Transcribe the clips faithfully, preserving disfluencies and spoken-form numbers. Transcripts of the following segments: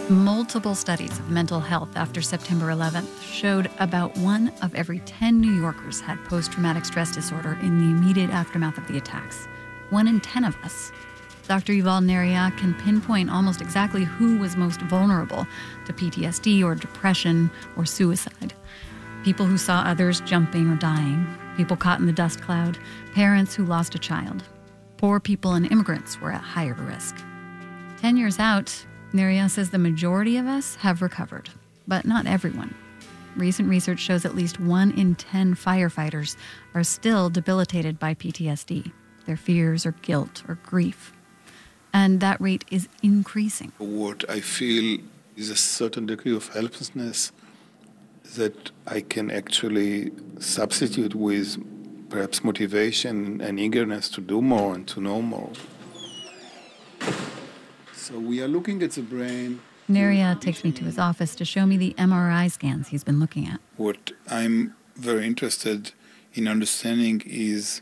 Multiple studies of mental health after September eleventh showed about one of every ten New Yorkers had post-traumatic stress disorder in the immediate aftermath of the attacks. One in ten of us. Doctor Yuval Neriah can pinpoint almost exactly who was most vulnerable to P T S D or depression or suicide. People who saw others jumping or dying, people caught in the dust cloud, parents who lost a child. Poor people and immigrants were at higher risk. Ten years out, Neriah says the majority of us have recovered, but not everyone. Recent research shows at least one in ten firefighters are still debilitated by P T S D, their fears or guilt or grief. And that rate is increasing. What I feel is a certain degree of helplessness that I can actually substitute with perhaps motivation and eagerness to do more and to know more. So we are looking at the brain. Neriah takes me to his office to show me the M R I scans he's been looking at. What I'm very interested in understanding is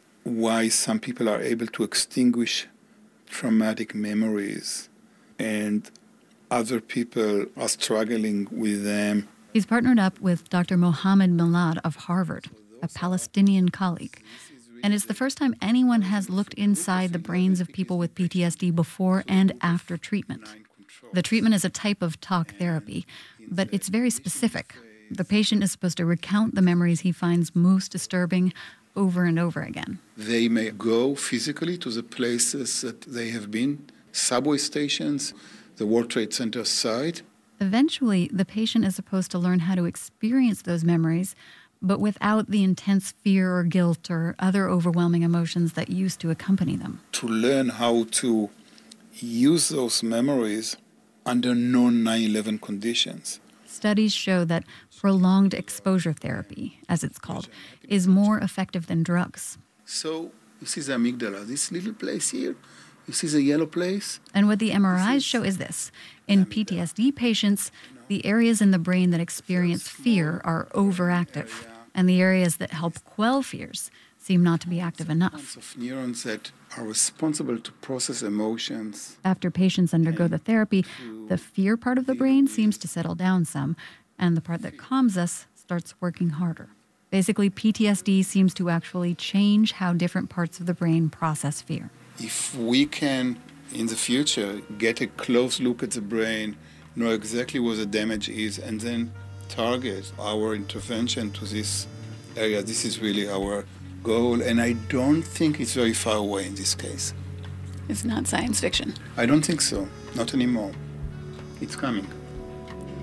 why some people are able to extinguish traumatic memories and other people are struggling with them. He's partnered up with Doctor Mohammed Milad of Harvard, a Palestinian colleague. And it's the first time anyone has looked inside the brains of people with P T S D before and after treatment. The treatment is a type of talk therapy, but it's very specific. The patient is supposed to recount the memories he finds most disturbing over and over again. They may go physically to the places that they have been, subway stations, the World Trade Center site. Eventually, the patient is supposed to learn how to experience those memories, but without the intense fear or guilt or other overwhelming emotions that used to accompany them. To learn how to use those memories under non nine eleven conditions. Studies show that prolonged exposure therapy, as it's called, is more effective than drugs. So you see the amygdala, this little place here, you see the yellow place? And what the M R Is show is this. In P T S D patients, the areas in the brain that experience fear are overactive, and the areas that help quell fears seem not to be active enough. Of neurons that are responsible to process emotions. After patients undergo the therapy, the fear part of the brain seems to settle down some, and the part that calms us starts working harder. Basically, P T S D seems to actually change how different parts of the brain process fear. If we can, in the future, get a close look at the brain, know exactly what the damage is, and then target our intervention to this area, this is really our goal, and I don't think it's very far away in this case. It's not science fiction. I don't think so. Not anymore. It's coming.